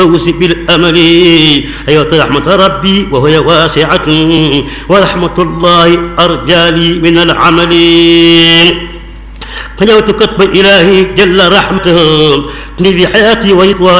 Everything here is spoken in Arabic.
الفوز بالأمل أيوة رحمة ربي وهي واسعة ورحمة الله أرجى لي من العمل فنوت كتب إلهي جل رحمته في حياتي ويطوى